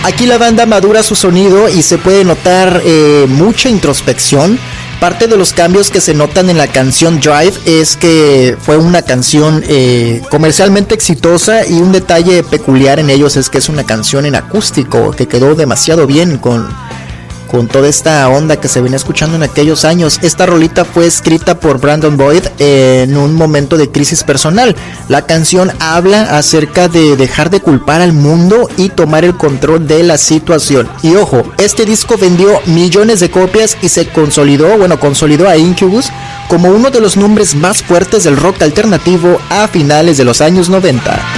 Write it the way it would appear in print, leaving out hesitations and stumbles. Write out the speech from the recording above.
Aquí la banda madura su sonido y se puede notar mucha introspección. Parte de los cambios que se notan en la canción Drive es que fue una canción comercialmente exitosa, y un detalle peculiar en ellos es que es una canción en acústico que quedó demasiado bien con toda esta onda que se venía escuchando en aquellos años. Esta rolita fue escrita por Brandon Boyd en un momento de crisis personal. La canción habla acerca de dejar de culpar al mundo y tomar el control de la situación. Y ojo, este disco vendió millones de copias y se consolidó a Incubus como uno de los nombres más fuertes del rock alternativo a finales de los años 90.